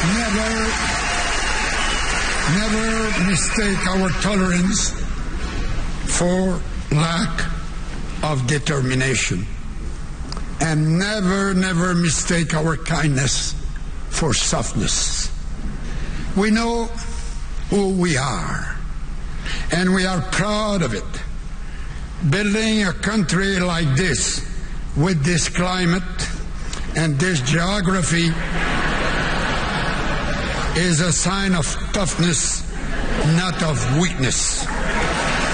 Never mistake our tolerance for lack of determination. And never mistake our kindness for softness. We know who we are, and we are proud of it. Building a country like this, with this climate and this geography, is a sign of toughness, not of weakness.